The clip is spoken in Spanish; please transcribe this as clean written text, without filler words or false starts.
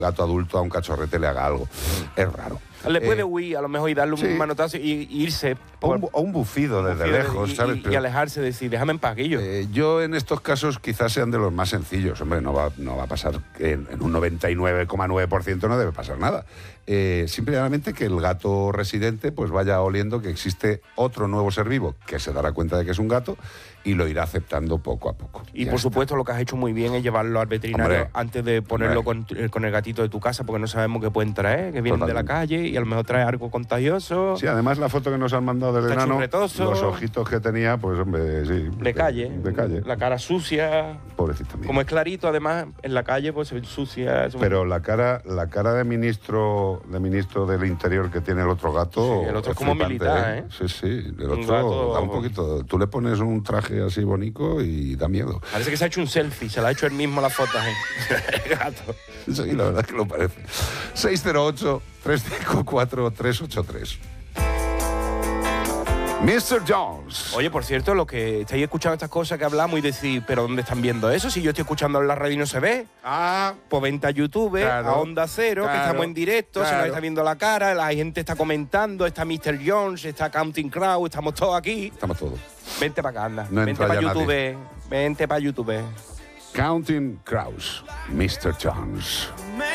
gato adulto a un cachorrete le haga algo. Es raro. Le puede huir, a lo mejor, y darle un manotazo y irse. O un bufido desde lejos, ¿sabes? Y alejarse, decir, déjame en paz, Guillo. Yo en estos casos quizás sean de los más sencillos. Hombre, no va a pasar, en un 99,9% no debe pasar nada. Simplemente que el gato residente pues vaya oliendo que existe otro nuevo ser vivo que se dará cuenta de que es un gato y lo irá aceptando poco a poco. Y por supuesto lo que has hecho muy bien es llevarlo al veterinario antes de ponerlo con el gatito de tu casa, porque no sabemos qué pueden traer, que vienen de la calle y a lo mejor trae algo contagioso. Sí, además la foto que nos han mandado del enano, los ojitos que tenía, pues hombre, sí. De calle. La cara sucia. Pobrecito mío. Como es clarito, además, en la calle pues se ve sucia. Pero la cara de ministro del Interior que tiene el otro gato. Sí, el otro es como militar, ¿eh? Sí, el otro da un poquito. Tú le pones un traje así bonito y da miedo. Parece que se ha hecho un selfie, se la ha hecho él mismo las fotos, el gato. Sí, la verdad es que lo parece. 608-354-383. Mr. Jones. Oye, por cierto, lo que estáis escuchando estas cosas que hablamos y decís, ¿pero dónde están viendo eso? Si yo estoy escuchando en la radio y no se ve. Pues vente a YouTube, a Onda Cero, que estamos en directo, se nos está viendo la cara, la gente está comentando, está Mr. Jones, está Counting Crow, estamos todos aquí. Estamos todos. Vente para acá, anda. No vente para YouTube. Vente para YouTube. Counting Crows, Mr. Jones.